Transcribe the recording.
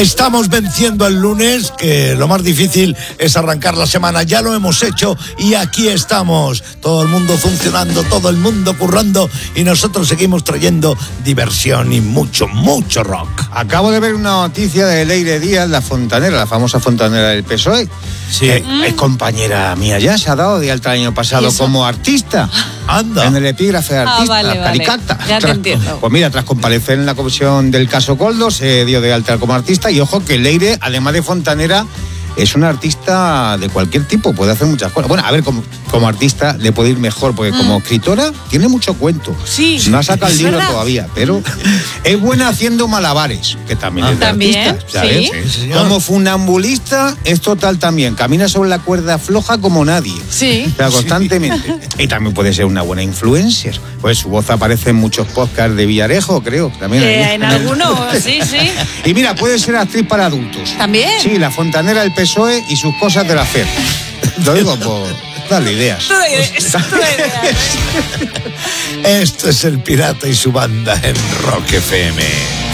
Estamos venciendo el lunes, que lo más difícil es arrancar la semana. Ya lo hemos hecho y aquí estamos. Todo el mundo funcionando, todo el mundo currando y nosotros seguimos trayendo diversión y mucho, mucho rock. Acabo de ver una noticia de Leire Díaz, la fontanera, la famosa fontanera del PSOE. Sí. Es compañera mía ya, se ha dado de alta el año pasado como artista. Anda. En el epígrafe de artista, vale. caricata. Ya te entiendo. Pues mira, tras comparecer en la comisión del caso Coldo, se dio de alta como artista. Y ojo que Leire, además de fontanera, es una artista de cualquier tipo, puede hacer muchas cosas. Bueno, a ver, como artista le puede ir mejor, porque como escritora tiene mucho cuento. Sí. No ha sacado el libro ¿verdad? todavía, pero es buena haciendo malabares, que también es de ¿también? artista, ¿sabes? Sí. Sí, señor. Como funambulista es total también, camina sobre la cuerda floja como nadie. Sí. O sea, constantemente. Y también puede ser una buena influencer. Pues su voz aparece en muchos podcasts de Villarejo, creo. También En algunos, sí. Y mira, puede ser actriz para adultos. ¿También? Sí, la fontanera del PSOE y sus cosas de la FER. Lo digo por darle ideas. Esto es El Pirata y su banda en Rock FM.